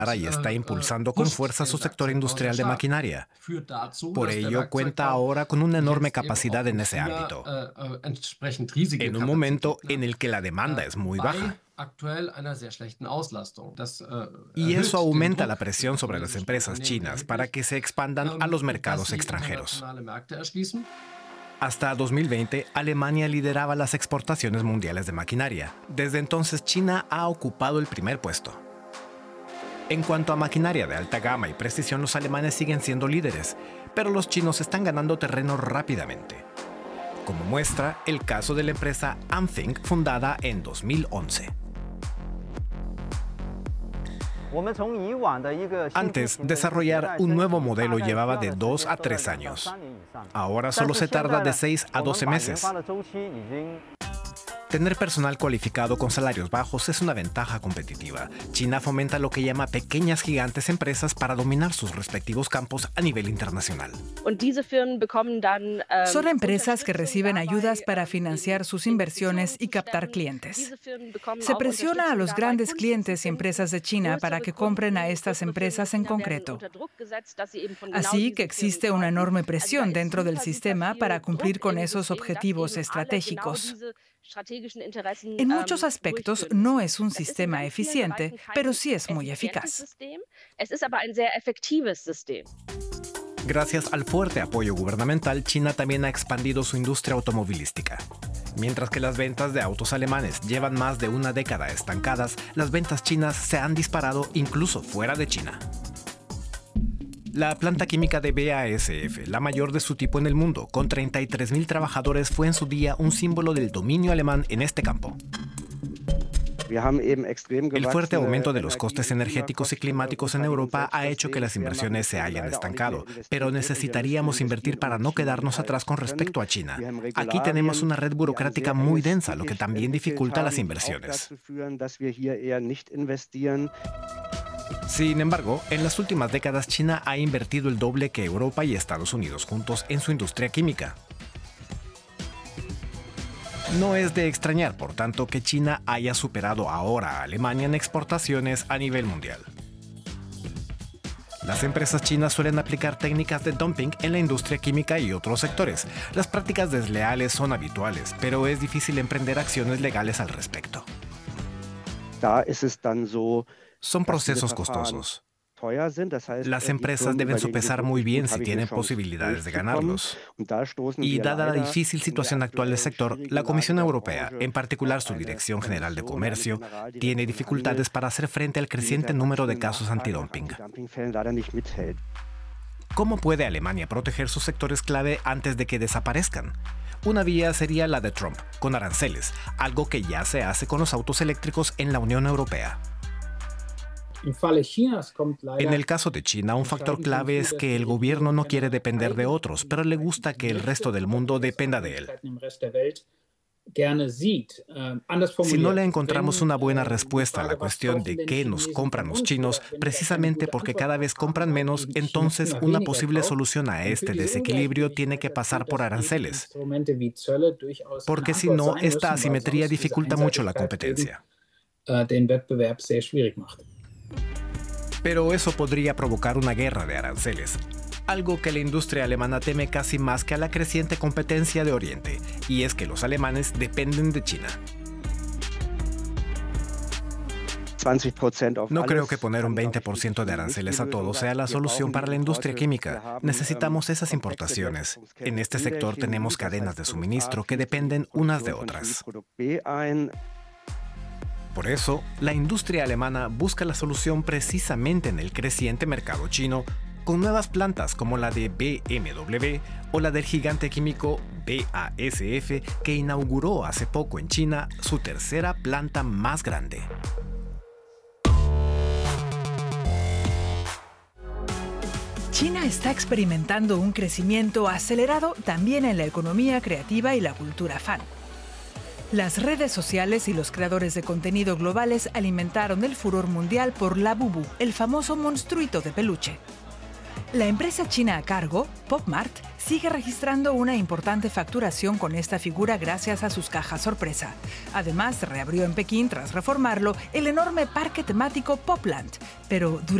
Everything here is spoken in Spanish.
y está impulsando con fuerza su sector industrial de maquinaria. Por ello, cuenta ahora con una enorme capacidad en ese ámbito, en un momento en el que la demanda es muy baja. Y eso aumenta la presión sobre las empresas chinas para que se expandan a los mercados extranjeros. Hasta 2020, Alemania lideraba las exportaciones mundiales de maquinaria. Desde entonces, China ha ocupado el primer puesto. En cuanto a maquinaria de alta gama y precisión, los alemanes siguen siendo líderes, pero los chinos están ganando terreno rápidamente. Como muestra el caso de la empresa Amthing, fundada en 2011. Antes, desarrollar un nuevo modelo llevaba de 2 a 3 años. Ahora solo se tarda de 6 a 12 meses. Tener personal cualificado con salarios bajos es una ventaja competitiva. China fomenta lo que llama pequeñas gigantes empresas para dominar sus respectivos campos a nivel internacional. Son empresas que reciben ayudas para financiar sus inversiones y captar clientes. Se presiona a los grandes clientes y empresas de China para que compren a estas empresas en concreto. Así que existe una enorme presión dentro del sistema para cumplir con esos objetivos estratégicos. En muchos aspectos no es un sistema eficiente, pero sí es muy eficaz. Gracias al fuerte apoyo gubernamental, China también ha expandido su industria automovilística. Mientras que las ventas de autos alemanes llevan más de una década estancadas, las ventas chinas se han disparado incluso fuera de China. La planta química de BASF, la mayor de su tipo en el mundo, con 33.000 trabajadores, fue en su día un símbolo del dominio alemán en este campo. El fuerte aumento de los costes energéticos y climáticos en Europa ha hecho que las inversiones se hayan estancado, pero necesitaríamos invertir para no quedarnos atrás con respecto a China. Aquí tenemos una red burocrática muy densa, lo que también dificulta las inversiones. Sin embargo, en las últimas décadas China ha invertido el doble que Europa y Estados Unidos juntos en su industria química. No es de extrañar, por tanto, que China haya superado ahora a Alemania en exportaciones a nivel mundial. Las empresas chinas suelen aplicar técnicas de dumping en la industria química y otros sectores. Las prácticas desleales son habituales, pero es difícil emprender acciones legales al respecto. Son procesos costosos. Las empresas deben sopesar muy bien si tienen posibilidades de ganarlos. Y dada la difícil situación actual del sector, la Comisión Europea, en particular su Dirección General de Comercio, tiene dificultades para hacer frente al creciente número de casos antidumping. ¿Cómo puede Alemania proteger sus sectores clave antes de que desaparezcan? Una vía sería la de Trump, con aranceles, algo que ya se hace con los autos eléctricos en la Unión Europea. En el caso de China, un factor clave es que el gobierno no quiere depender de otros, pero le gusta que el resto del mundo dependa de él. Si no le encontramos una buena respuesta a la cuestión de qué nos compran los chinos, precisamente porque cada vez compran menos, entonces una posible solución a este desequilibrio tiene que pasar por aranceles, porque si no, esta asimetría dificulta mucho la competencia. Pero eso podría provocar una guerra de aranceles, algo que la industria alemana teme casi más que a la creciente competencia de Oriente, y es que los alemanes dependen de China. No creo que poner un 20% de aranceles a todo sea la solución para la industria química. Necesitamos esas importaciones. En este sector tenemos cadenas de suministro que dependen unas de otras. Por eso, la industria alemana busca la solución precisamente en el creciente mercado chino, con nuevas plantas como la de BMW o la del gigante químico BASF, que inauguró hace poco en China su tercera planta más grande. China está experimentando un crecimiento acelerado también en la economía creativa y la cultura fan. Las redes sociales y los creadores de contenido globales alimentaron el furor mundial por Labubu, el famoso monstruito de peluche. La empresa china a cargo, PopMart, sigue registrando una importante facturación con esta figura gracias a sus cajas sorpresa. Además, reabrió en Pekín, tras reformarlo, el enorme parque temático Popland, pero